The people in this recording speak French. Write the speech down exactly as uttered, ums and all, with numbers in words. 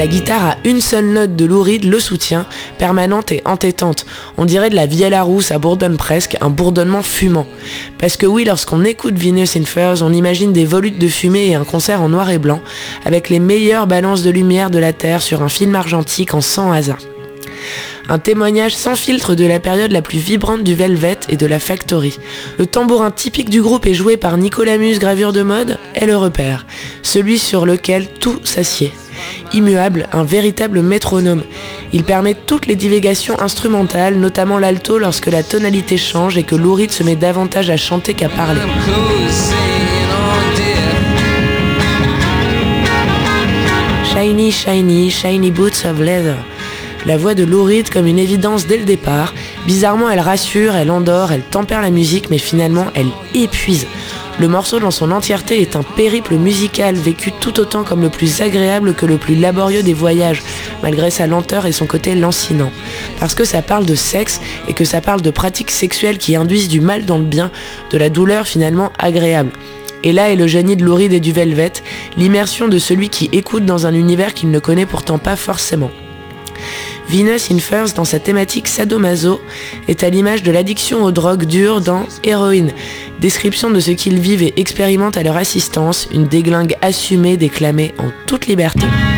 la guitare à une seule note de Lou Reed le soutient, permanente et entêtante. On dirait de la vielle à roue, ça bourdonne presque, un bourdonnement fumant. Parce que oui, lorsqu'on écoute Venus in Furs, on imagine des volutes de fumée et un concert en noir et blanc, avec les meilleures balances de lumière de la Terre sur un film argentique en cent hasards. Un témoignage sans filtre de la période la plus vibrante du Velvet et de la Factory. Le tambourin typique du groupe est joué par Nicolas Muse, gravure de mode, est le repère. Celui sur lequel tout s'assied. Immuable, un véritable métronome. Il permet toutes les divagations instrumentales, notamment l'alto lorsque la tonalité change et que Lou Reed se met davantage à chanter qu'à parler. Shiny, shiny, shiny boots of leather. La voix de Lou Reed comme une évidence dès le départ. Bizarrement, elle rassure, elle endort, elle tempère la musique, mais finalement, elle épuise. Le morceau dans son entièreté est un périple musical vécu tout autant comme le plus agréable que le plus laborieux des voyages, malgré sa lenteur et son côté lancinant. Parce que ça parle de sexe et que ça parle de pratiques sexuelles qui induisent du mal dans le bien, de la douleur finalement agréable. Et là est le génie de Lou Reed et du Velvet, l'immersion de celui qui écoute dans un univers qu'il ne connaît pourtant pas forcément. Venus in Furs, dans sa thématique sadomaso, est à l'image de l'addiction aux drogues dures dans Héroïne, description de ce qu'ils vivent et expérimentent à leur assistance, une déglingue assumée déclamée en toute liberté.